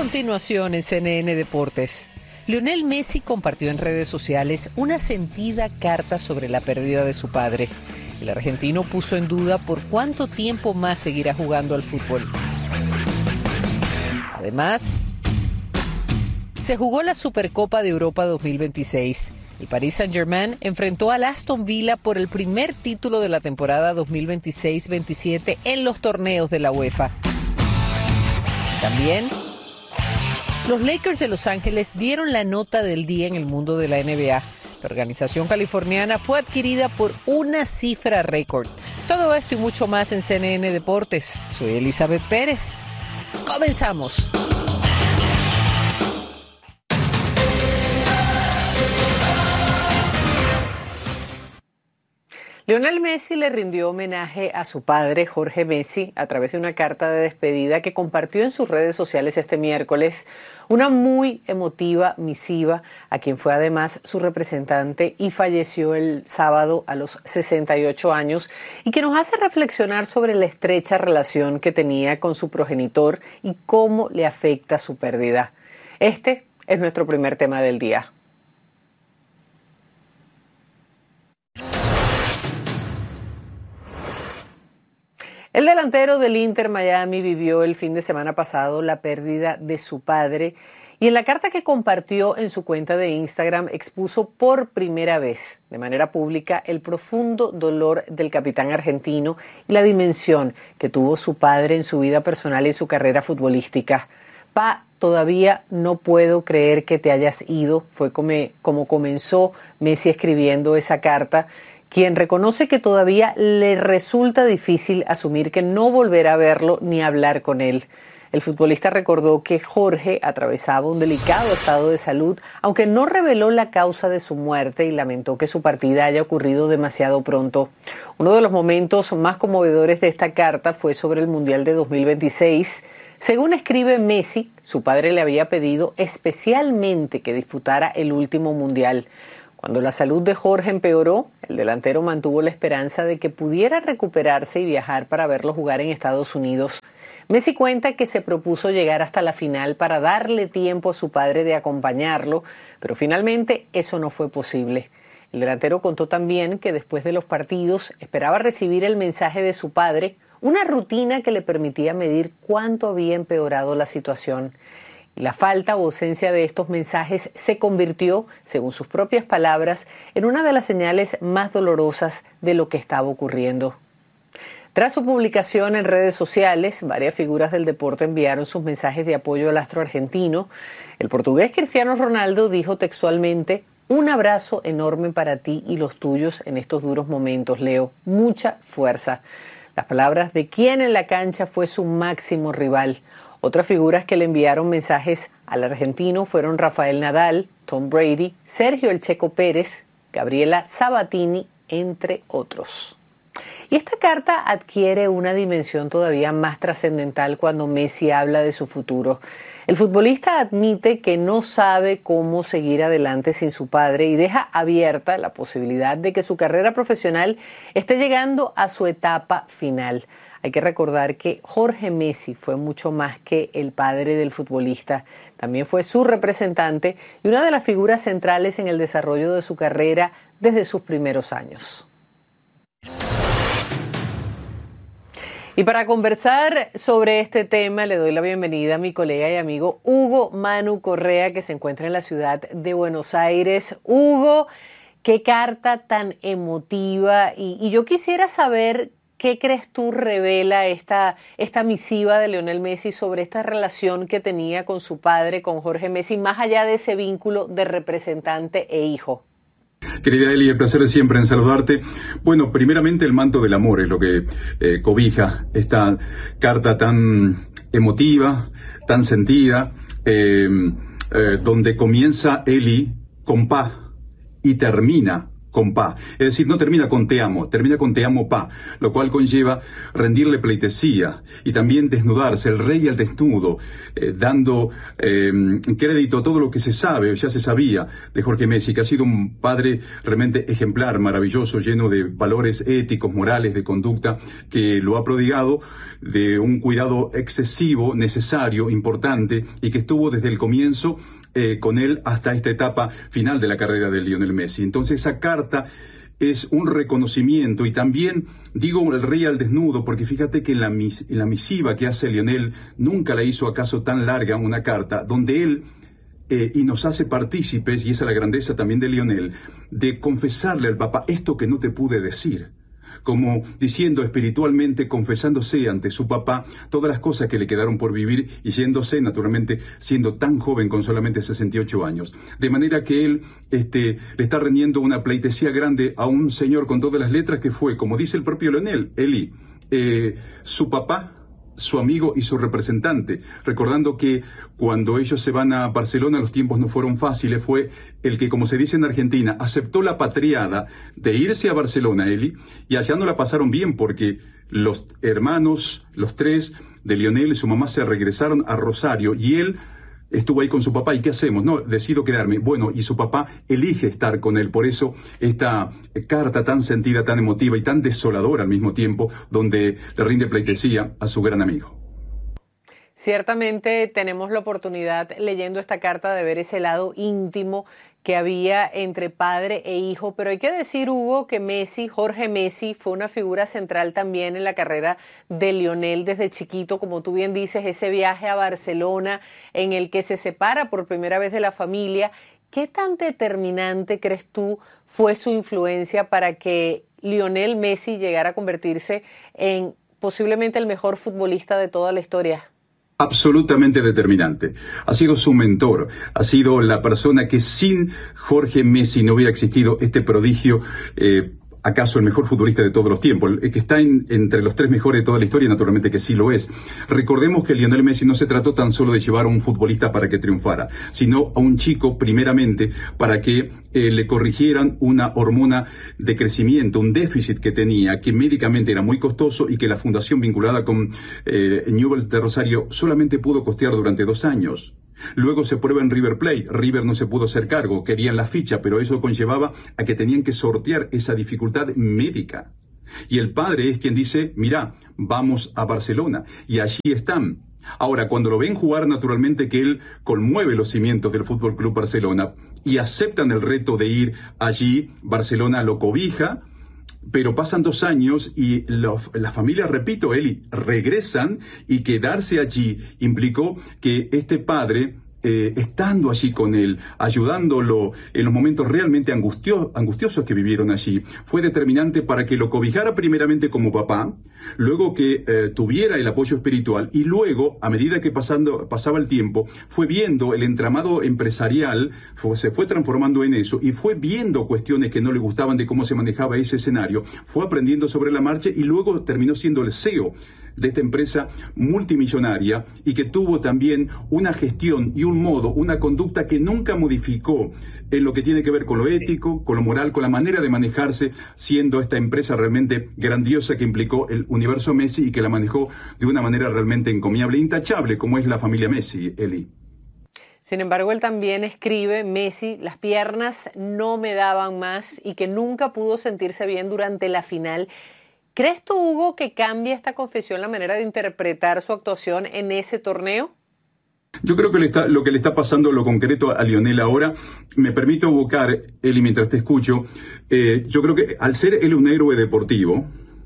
continuación en CNN Deportes. Lionel Messi compartió en redes sociales una sentida carta sobre la pérdida de su padre. El argentino puso en duda por cuánto tiempo más seguirá jugando al fútbol. Además, se jugó la Supercopa de Europa 2026. El Paris Saint-Germain enfrentó al Aston Villa por el primer título de la temporada 2026-27 en los torneos de la UEFA. También, los Lakers de Los Ángeles dieron la nota del día en el mundo de la NBA. La organización californiana fue adquirida por una cifra récord. Todo esto y mucho más en CNN Deportes. Soy Elizabeth Pérez. ¡Comenzamos! Lionel Messi le rindió homenaje a su padre, Jorge Messi, a través de una carta de despedida que compartió en sus redes sociales este miércoles, una muy emotiva misiva a quien fue además su representante y falleció el sábado a los 68 años y que nos hace reflexionar sobre la estrecha relación que tenía con su progenitor y cómo le afecta su pérdida. Este es nuestro primer tema del día. El delantero del Inter Miami vivió el fin de semana pasado la pérdida de su padre y en la carta que compartió en su cuenta de Instagram expuso por primera vez de manera pública el profundo dolor del capitán argentino y la dimensión que tuvo su padre en su vida personal y su carrera futbolística. Pa, todavía no puedo creer que te hayas ido, fue como comenzó Messi escribiendo esa carta, quien reconoce que todavía le resulta difícil asumir que no volverá a verlo ni hablar con él. El futbolista recordó que Jorge atravesaba un delicado estado de salud, aunque no reveló la causa de su muerte y lamentó que su partida haya ocurrido demasiado pronto. Uno de los momentos más conmovedores de esta carta fue sobre el Mundial de 2026. Según escribe Messi, su padre le había pedido especialmente que disputara el último Mundial. Cuando la salud de Jorge empeoró, el delantero mantuvo la esperanza de que pudiera recuperarse y viajar para verlo jugar en Estados Unidos. Messi cuenta que se propuso llegar hasta la final para darle tiempo a su padre de acompañarlo, pero finalmente eso no fue posible. El delantero contó también que después de los partidos esperaba recibir el mensaje de su padre, una rutina que le permitía medir cuánto había empeorado la situación. La falta o ausencia de estos mensajes se convirtió, según sus propias palabras, en una de las señales más dolorosas de lo que estaba ocurriendo. Tras su publicación en redes sociales, varias figuras del deporte enviaron sus mensajes de apoyo al astro argentino. El portugués Cristiano Ronaldo dijo textualmente: "Un abrazo enorme para ti y los tuyos en estos duros momentos, Leo. Mucha fuerza". Las palabras de quien en la cancha fue su máximo rival. Otras figuras que le enviaron mensajes al argentino fueron Rafael Nadal, Tom Brady, Sergio El Checo Pérez, Gabriela Sabatini, entre otros. Y esta carta adquiere una dimensión todavía más trascendental cuando Messi habla de su futuro. El futbolista admite que no sabe cómo seguir adelante sin su padre y deja abierta la posibilidad de que su carrera profesional esté llegando a su etapa final. Hay que recordar que Jorge Messi fue mucho más que el padre del futbolista. También fue su representante y una de las figuras centrales en el desarrollo de su carrera desde sus primeros años. Y para conversar sobre este tema le doy la bienvenida a mi colega y amigo Hugo Manu Correa, que se encuentra en la ciudad de Buenos Aires. Hugo, qué carta tan emotiva y yo quisiera saber ¿qué crees tú revela esta misiva de Lionel Messi sobre esta relación que tenía con su padre, con Jorge Messi, más allá de ese vínculo de representante e hijo? Querida Eli, el placer de siempre en saludarte. Bueno, primeramente el manto del amor es lo que cobija esta carta tan emotiva, tan sentida, donde comienza Eli con Pa y termina con pa. Es decir, no termina con te amo, termina con te amo pa, lo cual conlleva rendirle pleitesía y también desnudarse, el rey al desnudo, dando crédito a todo lo que se sabe o ya se sabía de Jorge Messi, que ha sido un padre realmente ejemplar, maravilloso, lleno de valores éticos, morales, de conducta, que lo ha prodigado de un cuidado excesivo, necesario, importante, y que estuvo desde el comienzo con él hasta esta etapa final de la carrera de Lionel Messi. Entonces esa carta es un reconocimiento y también digo el rey al desnudo porque fíjate que en la misiva que hace Lionel nunca la hizo acaso tan larga, una carta donde él y nos hace partícipes, y esa es la grandeza también de Lionel, de confesarle al papá esto que no te pude decir, como diciendo espiritualmente, confesándose ante su papá todas las cosas que le quedaron por vivir y yéndose, naturalmente, siendo tan joven con solamente 68 años. De manera que él le está rendiendo una pleitesía grande a un señor con todas las letras que fue, como dice el propio Lionel, Eli, su papá, su amigo y su representante, recordando que cuando ellos se van a Barcelona los tiempos no fueron fáciles, fue el que, como se dice en Argentina, aceptó la patriada de irse a Barcelona, Eli, y allá no la pasaron bien porque los hermanos, los tres de Lionel y su mamá se regresaron a Rosario y él estuvo ahí con su papá. ¿Y qué hacemos? No, decido quedarme. Bueno, y su papá elige estar con él. Por eso esta carta tan sentida, tan emotiva y tan desoladora al mismo tiempo, donde le rinde pleitesía a su gran amigo. Ciertamente tenemos la oportunidad, leyendo esta carta, de ver ese lado íntimo que había entre padre e hijo, pero hay que decir, Hugo, que Messi, Jorge Messi, fue una figura central también en la carrera de Lionel desde chiquito, como tú bien dices, ese viaje a Barcelona en el que se separa por primera vez de la familia. ¿Qué tan determinante crees tú fue su influencia para que Lionel Messi llegara a convertirse en posiblemente el mejor futbolista de toda la historia? Absolutamente determinante. Ha sido su mentor, ha sido la persona que sin Jorge Messi no hubiera existido este prodigio, acaso el mejor futbolista de todos los tiempos, el que está entre los tres mejores de toda la historia, naturalmente que sí lo es. Recordemos que Lionel Messi no se trató tan solo de llevar a un futbolista para que triunfara, sino a un chico primeramente para que le corrigieran una hormona de crecimiento, un déficit que tenía, que médicamente era muy costoso y que la fundación vinculada con Newell's de Rosario solamente pudo costear durante 2 años. Luego se prueba en River Plate. River no se pudo hacer cargo, querían la ficha, pero eso conllevaba a que tenían que sortear esa dificultad médica. Y el padre es quien dice, mira, vamos a Barcelona. Y allí están. Ahora, cuando lo ven jugar, naturalmente que él conmueve los cimientos del Fútbol Club Barcelona y aceptan el reto de ir allí. Barcelona lo cobija. Pero pasan 2 años y la familia, repito, Eli, regresan, y quedarse allí implicó que este padre, estando allí con él, ayudándolo en los momentos realmente angustiosos que vivieron allí, fue determinante para que lo cobijara primeramente como papá, luego que tuviera el apoyo espiritual, y luego, a medida que pasaba el tiempo, fue viendo el entramado empresarial, se fue transformando en eso, y fue viendo cuestiones que no le gustaban de cómo se manejaba ese escenario, fue aprendiendo sobre la marcha y luego terminó siendo el CEO de esta empresa multimillonaria, y que tuvo también una gestión y un modo, una conducta que nunca modificó en lo que tiene que ver con lo ético, con lo moral, con la manera de manejarse, siendo esta empresa realmente grandiosa que implicó el universo Messi y que la manejó de una manera realmente encomiable, intachable, como es la familia Messi, Eli. Sin embargo, él también escribe, Messi, las piernas no me daban más, y que nunca pudo sentirse bien durante la final. ¿Crees tú, Hugo, que cambia esta confesión la manera de interpretar su actuación en ese torneo? Yo creo que lo que le está pasando, lo concreto a Lionel ahora, me permito evocar, Eli, mientras te escucho, yo creo que al ser él un héroe deportivo,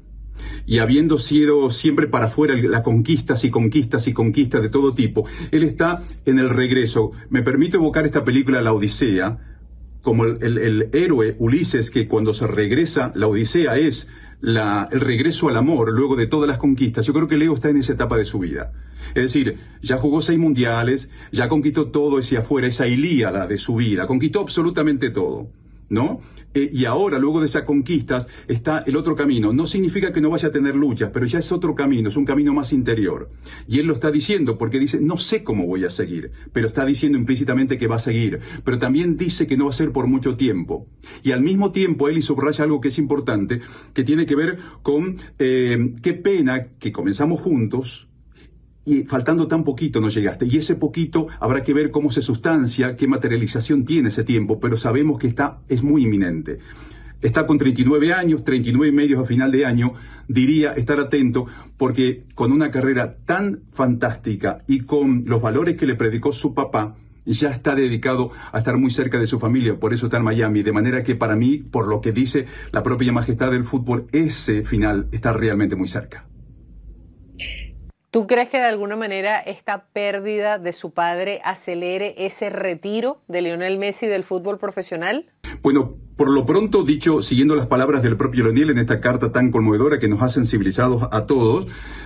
y habiendo sido siempre para afuera las conquistas y conquistas y conquistas de todo tipo, él está en el regreso. Me permito evocar esta película, La Odisea, como el héroe Ulises, que cuando se regresa, la Odisea es el regreso al amor luego de todas las conquistas. Yo creo que Leo está en esa etapa de su vida. Es decir, ya jugó 6 mundiales, ya conquistó todo hacia afuera, esa Ilíada de su vida, conquistó absolutamente todo, ¿no? Y ahora, luego de esas conquistas, está el otro camino. No significa que no vaya a tener luchas, pero ya es otro camino, es un camino más interior. Y él lo está diciendo porque dice, no sé cómo voy a seguir, pero está diciendo implícitamente que va a seguir. Pero también dice que no va a ser por mucho tiempo. Y al mismo tiempo, él subraya algo que es importante, que tiene que ver con qué pena que comenzamos juntos, y faltando tan poquito no llegaste. Y ese poquito habrá que ver cómo se sustancia, qué materialización tiene ese tiempo, pero sabemos que es muy inminente. Está con 39 años, 39 y medio a final de año, diría estar atento, porque con una carrera tan fantástica y con los valores que le predicó su papá, ya está dedicado a estar muy cerca de su familia, por eso está en Miami, de manera que para mí, por lo que dice la propia majestad del fútbol, ese final está realmente muy cerca. ¿Tú crees que de alguna manera esta pérdida de su padre acelere ese retiro de Lionel Messi del fútbol profesional? Bueno, por lo pronto, dicho, siguiendo las palabras del propio Lionel en esta carta tan conmovedora que nos ha sensibilizado a todos,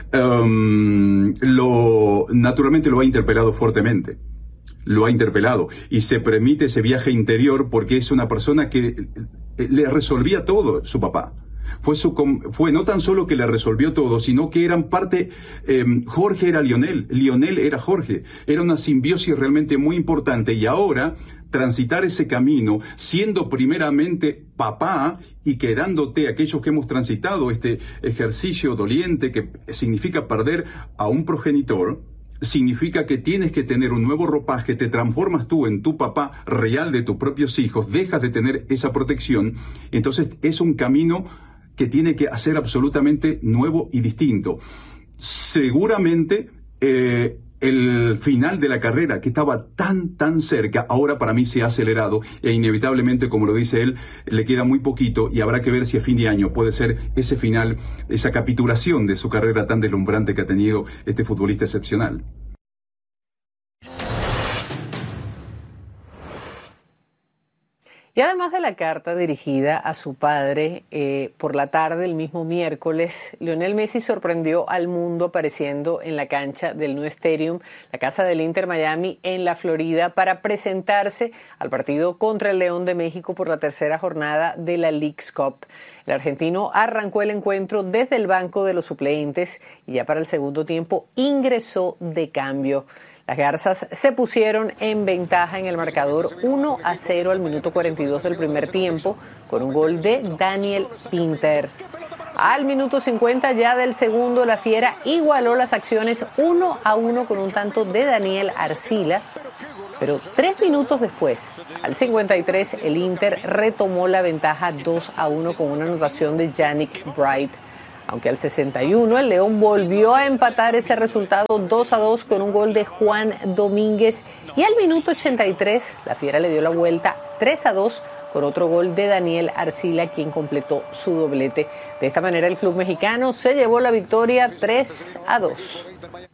naturalmente lo ha interpelado fuertemente. Lo ha interpelado y se permite ese viaje interior porque es una persona que le resolvía todo su papá. Fue no tan solo que le resolvió todo, sino que eran parte, Jorge era Lionel, Lionel era Jorge, era una simbiosis realmente muy importante y ahora transitar ese camino siendo primeramente papá y quedándote aquellos que hemos transitado este ejercicio doliente que significa perder a un progenitor, significa que tienes que tener un nuevo ropaje, te transformas tú en tu papá real de tus propios hijos, dejas de tener esa protección, entonces es un camino que tiene que hacer absolutamente nuevo y distinto. Seguramente el final de la carrera, que estaba tan cerca, ahora para mí se ha acelerado e inevitablemente, como lo dice él, le queda muy poquito y habrá que ver si a fin de año puede ser ese final, esa capitulación de su carrera tan deslumbrante que ha tenido este futbolista excepcional. Y además de la carta dirigida a su padre, por la tarde, el mismo miércoles, Lionel Messi sorprendió al mundo apareciendo en la cancha del Nou Stadium, la casa del Inter Miami, en la Florida, para presentarse al partido contra el León de México por la tercera jornada de la Leagues Cup. El argentino arrancó el encuentro desde el banco de los suplentes y ya para el segundo tiempo ingresó de cambio. Las Garzas se pusieron en ventaja en el marcador 1-0 al minuto 42 del primer tiempo con un gol de Daniel Pinter. Al minuto 50 ya del segundo, la Fiera igualó las acciones 1-1 con un tanto de Daniel Arcila. Pero 3 minutos después, al 53, el Inter retomó la ventaja 2-1 con una anotación de Yannick Bright. Aunque al 61 el León volvió a empatar ese resultado 2-2 con un gol de Juan Domínguez y al minuto 83 la Fiera le dio la vuelta 3-2 con otro gol de Daniel Arcila, quien completó su doblete. De esta manera el club mexicano se llevó la victoria 3-2.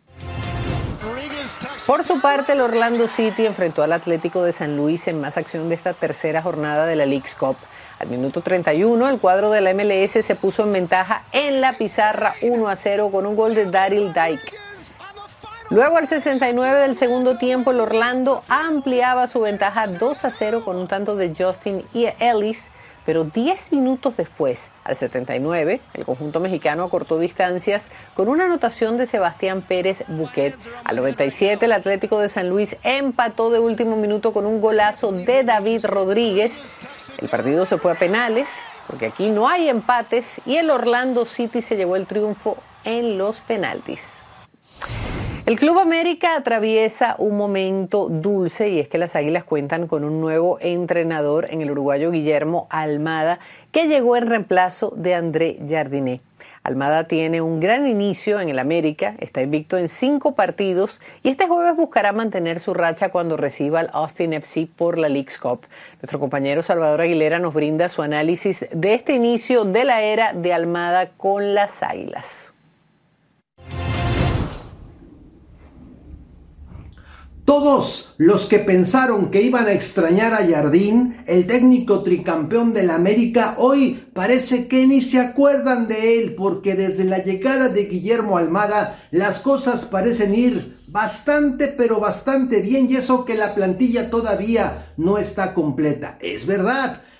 Por su parte, el Orlando City enfrentó al Atlético de San Luis en más acción de esta tercera jornada de la Leagues Cup. Al minuto 31, el cuadro de la MLS se puso en ventaja en la pizarra 1-0 con un gol de Daryl Dike. Luego, al 69 del segundo tiempo, el Orlando ampliaba su ventaja 2-0 con un tanto de Justin y Ellis. Pero 10 minutos después, al 79, el conjunto mexicano acortó distancias con una anotación de Sebastián Pérez Buquet. Al 97, el Atlético de San Luis empató de último minuto con un golazo de David Rodríguez. El partido se fue a penales, porque aquí no hay empates, y el Orlando City se llevó el triunfo en los penaltis. El Club América atraviesa un momento dulce y es que las Águilas cuentan con un nuevo entrenador en el uruguayo Guillermo Almada, que llegó en reemplazo de André Jardiné. Almada tiene un gran inicio en el América, está invicto en 5 partidos y este jueves buscará mantener su racha cuando reciba al Austin FC por la Leagues Cup. Nuestro compañero Salvador Aguilera nos brinda su análisis de este inicio de la era de Almada con las Águilas. Todos los que pensaron que iban a extrañar a Jardín, el técnico tricampeón del América, hoy parece que ni se acuerdan de él, porque desde la llegada de Guillermo Almada las cosas parecen ir bastante, pero bastante bien, y eso que la plantilla todavía no está completa. Es verdad,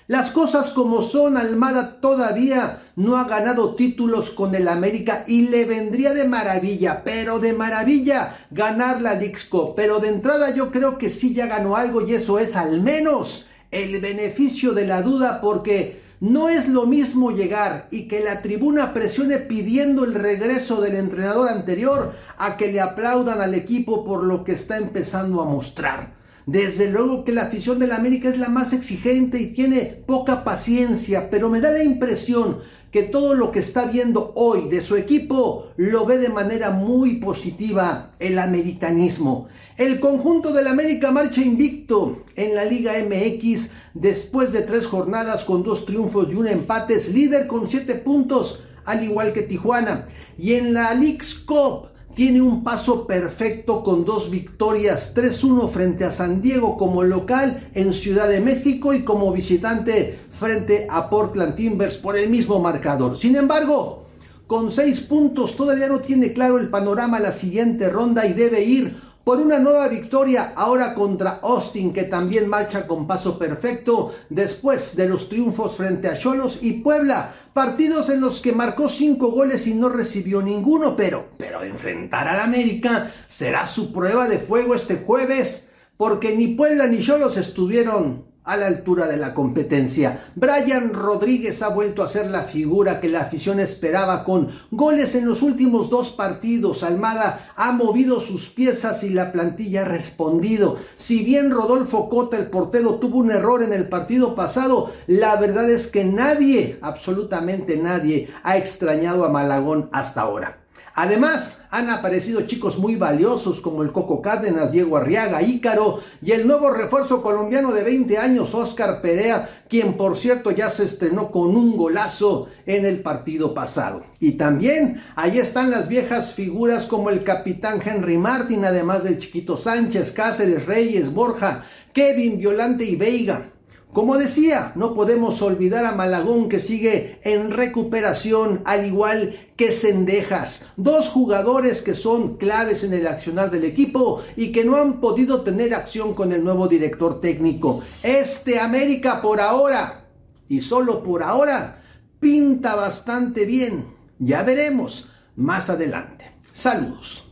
Las cosas como son, Almada todavía no ha ganado títulos con el América y le vendría de maravilla, pero de maravilla, ganar la Leagues Cup. Pero de entrada yo creo que sí ya ganó algo y eso es al menos el beneficio de la duda, porque no es lo mismo llegar y que la tribuna presione pidiendo el regreso del entrenador anterior a que le aplaudan al equipo por lo que está empezando a mostrar. Desde luego que la afición del América es la más exigente y tiene poca paciencia, pero me da la impresión que todo lo que está viendo hoy de su equipo lo ve de manera muy positiva el americanismo. El conjunto del América marcha invicto en la Liga MX después de 3 jornadas con 2 triunfos y 1 empate, es líder con 7 puntos, al igual que Tijuana. Y en la Leagues Cup tiene un paso perfecto con 2 victorias, 3-1 frente a San Diego como local en Ciudad de México y como visitante frente a Portland Timbers por el mismo marcador. Sin embargo, con 6 puntos todavía no tiene claro el panorama a la siguiente ronda y debe ir por una nueva victoria ahora contra Austin, que también marcha con paso perfecto después de los triunfos frente a Xolos y Puebla, partidos en los que marcó 5 goles y no recibió ninguno, pero enfrentar al América será su prueba de fuego este jueves, porque ni Puebla ni Xolos estuvieron a la altura de la competencia. Brian Rodríguez ha vuelto a ser la figura que la afición esperaba con goles en los últimos 2 partidos. Almada ha movido sus piezas y la plantilla ha respondido. Si bien Rodolfo Cota, el portero, tuvo un error en el partido pasado, la verdad es que nadie, absolutamente nadie, ha extrañado a Malagón hasta ahora. Además, han aparecido chicos muy valiosos como el Coco Cárdenas, Diego Arriaga, Ícaro y el nuevo refuerzo colombiano de 20 años, Oscar Perea, quien por cierto ya se estrenó con un golazo en el partido pasado. Y también ahí están las viejas figuras como el capitán Henry Martin, además del Chiquito Sánchez, Cáceres, Reyes, Borja, Kevin, Violante y Veiga. Como decía, no podemos olvidar a Malagón, que sigue en recuperación, al igual que Cendejas, 2 jugadores que son claves en el accionar del equipo y que no han podido tener acción con el nuevo director técnico. Este América por ahora, y solo por ahora, pinta bastante bien. Ya veremos más adelante. Saludos.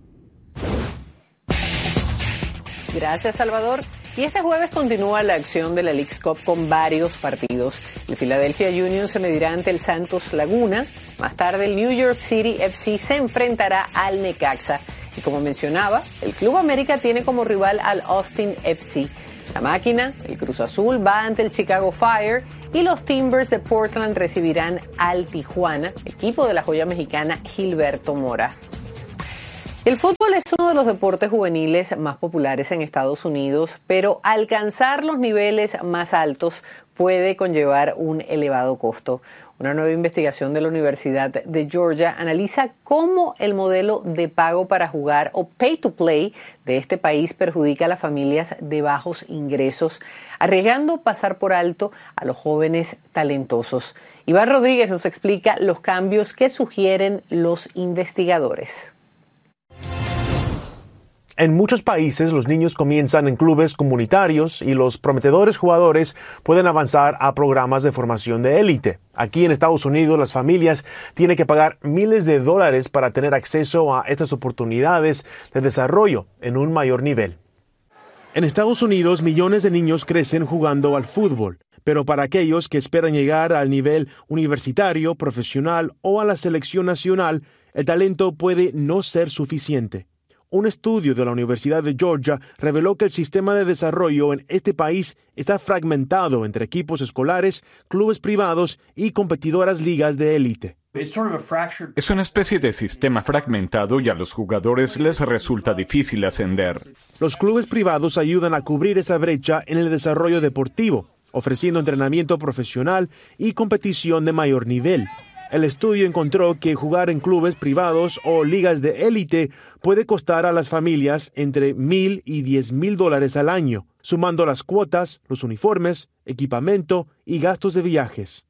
Gracias, Salvador. Y este jueves continúa la acción de la Leagues Cup con varios partidos. El Philadelphia Union se medirá ante el Santos Laguna. Más tarde el New York City FC se enfrentará al Necaxa. Y como mencionaba, el Club América tiene como rival al Austin FC. La Máquina, el Cruz Azul, va ante el Chicago Fire y los Timbers de Portland recibirán al Tijuana, equipo de la joya mexicana Gilberto Mora. El fútbol es uno de los deportes juveniles más populares en Estados Unidos, pero alcanzar los niveles más altos puede conllevar un elevado costo. Una nueva investigación de la Universidad de Georgia analiza cómo el modelo de pago para jugar o pay to play de este país perjudica a las familias de bajos ingresos, arriesgando pasar por alto a los jóvenes talentosos. Iván Rodríguez nos explica los cambios que sugieren los investigadores. En muchos países, los niños comienzan en clubes comunitarios y los prometedores jugadores pueden avanzar a programas de formación de élite. Aquí en Estados Unidos, las familias tienen que pagar miles de dólares para tener acceso a estas oportunidades de desarrollo en un mayor nivel. En Estados Unidos, millones de niños crecen jugando al fútbol, pero para aquellos que esperan llegar al nivel universitario, profesional o a la selección nacional, el talento puede no ser suficiente. Un estudio de la Universidad de Georgia reveló que el sistema de desarrollo en este país está fragmentado entre equipos escolares, clubes privados y competidoras ligas de élite. Es una especie de sistema fragmentado y a los jugadores les resulta difícil ascender. Los clubes privados ayudan a cubrir esa brecha en el desarrollo deportivo, ofreciendo entrenamiento profesional y competición de mayor nivel. El estudio encontró que jugar en clubes privados o ligas de élite puede costar a las familias entre $1,000 y $10,000 al año, sumando las cuotas, los uniformes, equipamiento y gastos de viajes.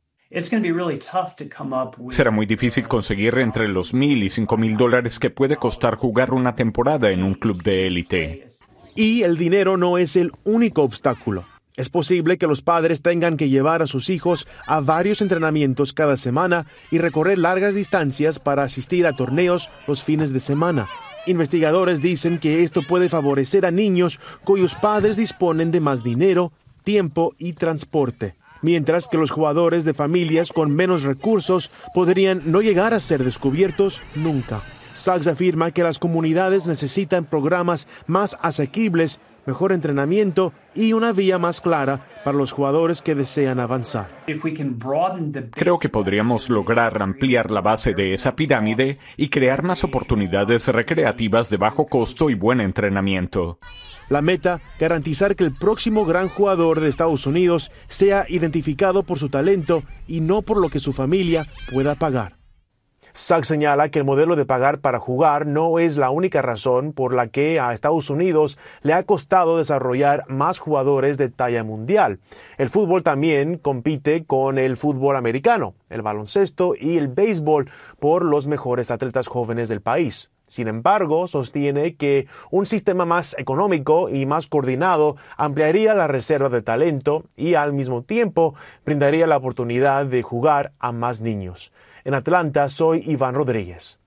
Será muy difícil conseguir entre los $1,000 y $5,000 que puede costar jugar una temporada en un club de élite. Y el dinero no es el único obstáculo. Es posible que los padres tengan que llevar a sus hijos a varios entrenamientos cada semana y recorrer largas distancias para asistir a torneos los fines de semana. Investigadores dicen que esto puede favorecer a niños cuyos padres disponen de más dinero, tiempo y transporte, mientras que los jugadores de familias con menos recursos podrían no llegar a ser descubiertos nunca. Sachs afirma que las comunidades necesitan programas más asequibles, mejor entrenamiento y una vía más clara para los jugadores que desean avanzar. Creo que podríamos lograr ampliar la base de esa pirámide y crear más oportunidades recreativas de bajo costo y buen entrenamiento. La meta, garantizar que el próximo gran jugador de Estados Unidos sea identificado por su talento y no por lo que su familia pueda pagar. Sachs señala que el modelo de pagar para jugar no es la única razón por la que a Estados Unidos le ha costado desarrollar más jugadores de talla mundial. El fútbol también compite con el fútbol americano, el baloncesto y el béisbol por los mejores atletas jóvenes del país. Sin embargo, sostiene que un sistema más económico y más coordinado ampliaría la reserva de talento y al mismo tiempo brindaría la oportunidad de jugar a más niños. En Atlanta, soy Iván Rodríguez.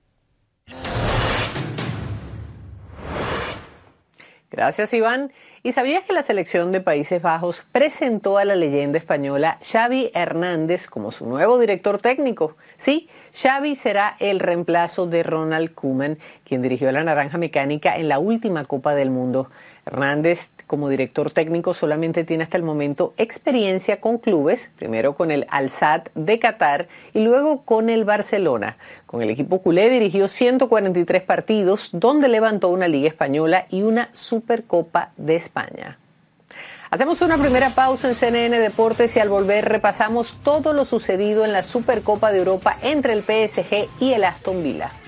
Gracias, Iván. ¿Y sabías que la selección de Países Bajos presentó a la leyenda española Xavi Hernández como su nuevo director técnico? Sí, Xavi será el reemplazo de Ronald Koeman, quien dirigió a la Naranja Mecánica en la última Copa del Mundo. Hernández, como director técnico, solamente tiene hasta el momento experiencia con clubes, primero con el Al-Sadd de Qatar y luego con el Barcelona. Con el equipo culé dirigió 143 partidos, donde levantó una Liga Española y una Supercopa de España. Hacemos una primera pausa en CNN Deportes y al volver repasamos todo lo sucedido en la Supercopa de Europa entre el PSG y el Aston Villa.